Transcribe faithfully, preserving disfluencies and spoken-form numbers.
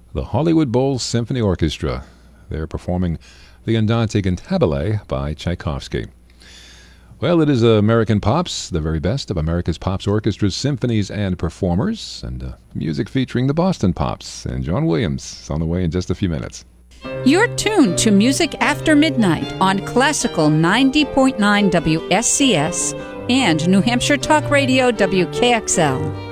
the Hollywood Bowl Symphony Orchestra. They're performing the Andante Cantabile by Tchaikovsky. Well, it is American Pops, the very best of America's Pops orchestras, symphonies, and performers, and uh, music featuring the Boston Pops and John Williams on the way in just a few minutes. You're tuned to Music After Midnight on Classical ninety point nine W S C S and New Hampshire Talk Radio W K X L.